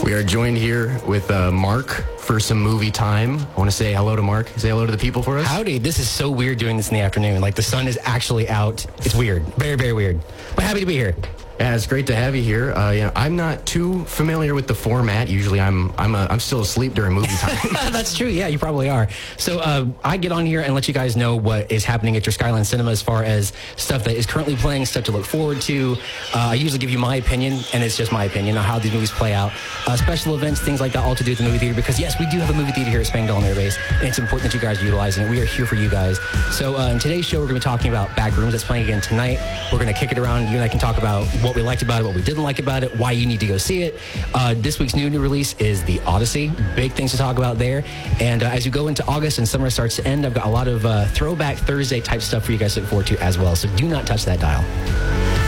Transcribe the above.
We are joined here with Mark for some movie time. I want to say hello to Mark. Say hello to the people for us. Howdy. This is so weird doing this in the afternoon. Like, the sun is actually out. It's weird. Very, very weird. But happy to be here. Yeah, it's great to have you here. I'm not too familiar with the format. Usually I'm still asleep during movie time. That's true. Yeah, you probably are. So I get on here and let you guys know what is happening at your Skyline Cinema as far as stuff that is currently playing, stuff to look forward to. I usually give you my opinion, and it's just my opinion on how these movies play out. Special events, things like that, all to do with the movie theater, because yes, we do have a movie theater here at Spangdahl Air Base, and it's important that you guys are utilizing it. We are here for you guys. So in today's show, we're going to be talking about Backrooms. That's playing again tonight. We're going to kick it around. You and I can talk about what we liked about it, what we didn't like about it, why you need to go see it. This week's new release is The Odyssey. Big things to talk about there. And as you go into August and summer starts to end, I've got a lot of Throwback Thursday type stuff for you guys to look forward to as well. So do not touch that dial.